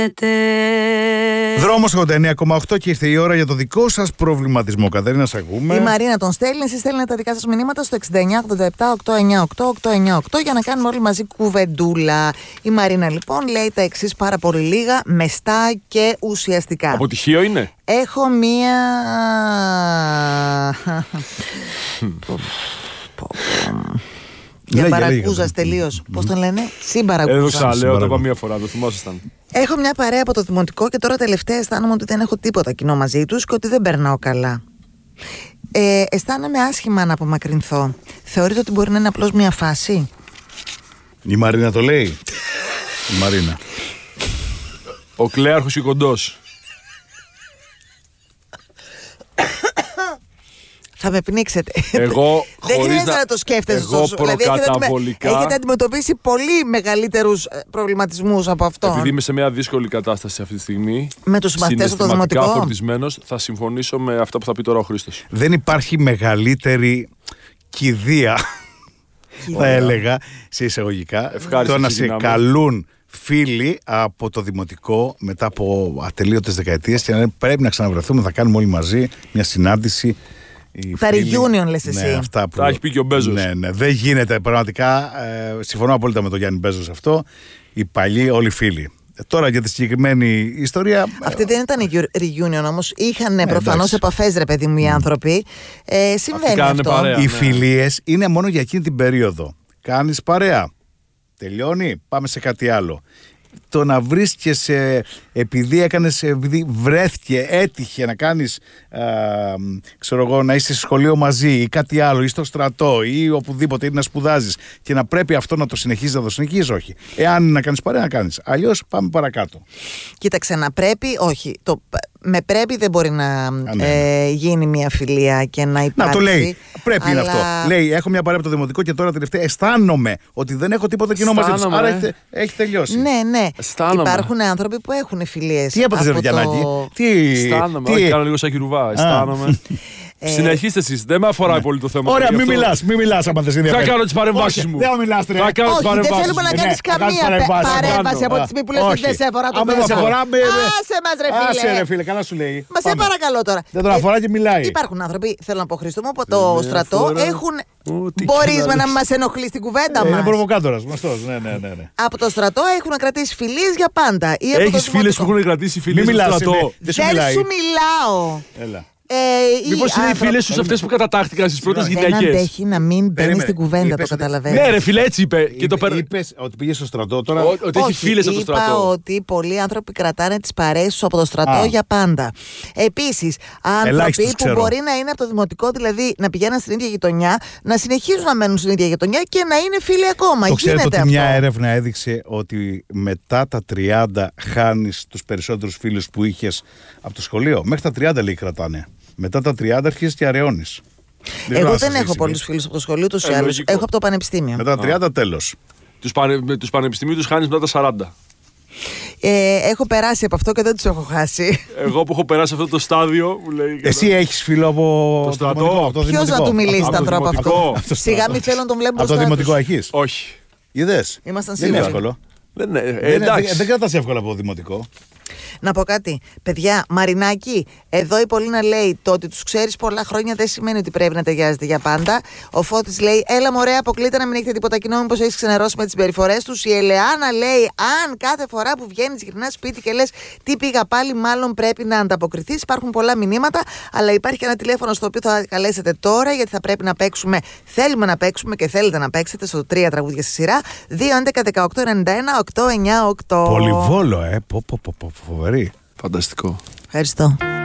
Δρόμος 89,8 και ήρθε η ώρα για το δικό σας προβληματισμό. Κατερίνα, σ' ακούμε. Η Μαρίνα τον στέλνει. Εσείς στέλνετε τα δικά σας μηνύματα στο 6987-898-898 για να κάνουμε όλοι μαζί κουβεντούλα. Η Μαρίνα λοιπόν λέει τα εξής πάρα πολύ λίγα, μεστά και ουσιαστικά. Αποτυχίο είναι. Έχω μία. Για παρακούζας τελείως. Πώς τον λένε? Συμπαρακούζα. Εδώ ξαναλέω, το είπα μία φορά, το θυμόσασταν. Έχω μια παρέα από το δημοτικό και τώρα τελευταία αισθάνομαι ότι δεν έχω τίποτα κοινό μαζί τους και ότι δεν περνάω καλά. Αισθάνομαι άσχημα να απομακρυνθώ. Θεωρείτε ότι μπορεί να είναι απλώς μια φάση? Η Μαρίνα το λέει. Η Μαρίνα. Ο Κλέαρχος και κοντός. Θα με πνίξετε. Εγώ δεν χρειάζεται να το σκέφτεσαι. Εγώ προκαταβολικά. Δηλαδή έχετε αντιμετωπίσει πολύ μεγαλύτερους προβληματισμούς από αυτό. Επειδή είμαι σε μια δύσκολη κατάσταση αυτή τη στιγμή, με τους μαθητές από το δημοτικό, φορτισμένος, θα συμφωνήσω με αυτά που θα πει τώρα ο Χρήστος. Δεν υπάρχει μεγαλύτερη κηδεία, θα έλεγα, σε εισαγωγικά, το να σε καλούν φίλοι από το δημοτικό μετά από ατελείωτες δεκαετίες και να λένε πρέπει να ξαναβρεθούμε, θα κάνουμε όλοι μαζί μια συνάντηση. Τα reunion λες εσύ. Ναι, αυτά που... Τα έχει πει και ο Μπέζος. Ναι, δεν γίνεται πραγματικά. Συμφωνώ απόλυτα με τον Γιάννη Μπέζο σε αυτό. Οι παλιοί όλοι φίλοι. Τώρα για τη συγκεκριμένη ιστορία. Αυτή δεν ήταν reunion όμως. Είχαν προφανώς επαφές, ρε παιδί μου, οι άνθρωποι. Συμβαίνει αυτό. Παρέα, οι φιλίες είναι μόνο για εκείνη την περίοδο. Κάνεις παρέα. Τελειώνει, πάμε σε κάτι άλλο. Το να βρίσκεσαι επειδή βρέθηκε, έτυχε να κάνεις ξέρω εγώ, να είσαι στο σχολείο μαζί ή κάτι άλλο ή στο στρατό ή οπουδήποτε ή να σπουδάζεις και να πρέπει αυτό να το συνεχίζεις, να το συνεχίζεις, όχι. Εάν να κάνεις παρέα, να κάνεις. Αλλιώς πάμε παρακάτω. Κοίταξε, να πρέπει, όχι. Με πρέπει δεν μπορεί να γίνει μια φιλία και να υπάρξει. Να το λέει. Πρέπει είναι αυτό. Λέει, έχω μια παρέα από το δημοτικό και τώρα τελευταία αισθάνομαι ότι δεν έχω τίποτα κοινό μαζί τους. Άρα έχει τελειώσει. Ναι. Υπάρχουν άνθρωποι που έχουν φιλίες. Τι έπαθες, Γιαννάκη? Αισθάνομαι. Όχι, κάνω λίγο σαν κυρουβά. Αισθάνομαι. Συνεχίστε εσείς, δεν με αφορά πολύ το θέμα. Ωραία, μην μιλάς άμα θες ενδιαφέρον. Θα κάνω τις παρεμβάσεις μου. Δεν μιλάς, ρε. Όχι, δεν θέλουμε να κάνεις καμία παρέμβαση από τη στιγμή που λες ότι δεν σε αφορά το θέμα. Άσε μας, ρε φίλε. Άσε, ρε φίλε, καλά σου λέει. Μα σε παρακαλώ τώρα. Δεν τον αφορά και μιλάει. Υπάρχουν άνθρωποι, θέλω να πω, Χρήστο μου, από το στρατό έχουν. Μπορείς να μας ενοχλείς την κουβέντα μας? Είναι προβοκάτορας, γνωστός. Ναι. Από το στρατό έχουν κρατήσει φιλίες για πάντα. Έχεις φίλες που έχουν κρατήσει φιλίες στο στρατό? Δεν σου μιλάω. Έλα. Μήπως είναι οι φίλες τους αυτές που κατατάχθηκαν στις πρώτες γυναίκες? Δεν αντέχει να μην μπαίνει στην κουβέντα, το καταλαβαίνω. Ναι, ρε φίλε, έτσι είπε. Είπες ότι πήγες στο στρατό τώρα? Ότι έχει φίλες από το στρατό. Είπα ότι πολλοί άνθρωποι κρατάνε τις παρέες τους από το στρατό για πάντα. Επίσης, άνθρωποι που μπορεί να είναι από το δημοτικό, δηλαδή να πηγαίνουν στην ίδια γειτονιά, να συνεχίζουν να μένουν στην ίδια γειτονιά και να είναι φίλοι ακόμα. Το ξέρετε ότι μια έρευνα έδειξε ότι μετά τα 30 χάνεις τους περισσότερους φίλους που είχες από το σχολείο? Μέχρι τα 30 λέει κρατάνε. Μετά τα 30 αρχίζεις και αραιώνεις. Εγώ δεν έχω πολλούς φίλους από το σχολείο, τους ή άλλους. Έχω από το πανεπιστήμιο. Μετά τα 30 τέλος. Τους πανεπιστημίου τους χάνεις μετά τα 40. Έχω περάσει από αυτό και δεν τους έχω χάσει. Εγώ που έχω περάσει αυτό το στάδιο που λέει. Εσύ έχεις φίλο από το στρατό? Ποιος να του μιλήσει τον τρόπο αυτό? Σιγά μη θέλω να τον βλέπω μπροστά. Από το δημοτικό έχεις? Όχι. Είδες? Ήμασταν σίγουροι. σίγουροι. Δεν είναι εύκολο. Δεν κρατάς εύκολα από το δημοτικό. Να πω κάτι. Παιδιά, Μαρινάκη, εδώ η Πολίνα λέει το ότι τους ξέρεις πολλά χρόνια δεν σημαίνει ότι πρέπει να ταιριάζετε για πάντα. Ο Φώτης λέει, έλα μωρέ, αποκλείται να μην έχετε τίποτα κοινό, μήπως έχεις ξενερώσει με τις συμπεριφορές τους. Η Ελεάνα λέει, αν κάθε φορά που βγαίνεις γυρνάς σπίτι και λες τι πήγα πάλι, μάλλον πρέπει να ανταποκριθείς. Υπάρχουν πολλά μηνύματα, αλλά υπάρχει ένα τηλέφωνο στο οποίο θα καλέσετε τώρα, γιατί θα πρέπει να παίξουμε. Θέλουμε να παίξουμε και θέλετε να παίξετε στο 3 τραγούδια στη σειρά. 2-11-18-91-898. Πολυβόλο, φοβερή. Φανταστικό. Ευχαριστώ.